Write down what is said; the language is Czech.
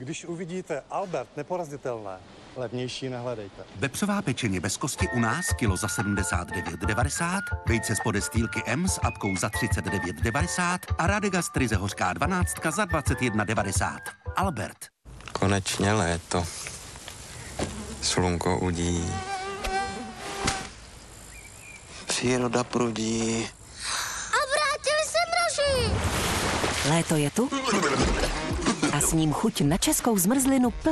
Když uvidíte Albert neporazitelné, levnější nehledejte. Vepřová pečeně bez kosti u nás kilo za 79,90, vejce z podestýlky M s apkou za 39,90 a Radegastry ze hořká 12 za 21,90. Albert. Konečně léto. Slunko udí. Příroda prudí. A vrátili se mraži! Léto je tu a s ním chuť na českou zmrzlinu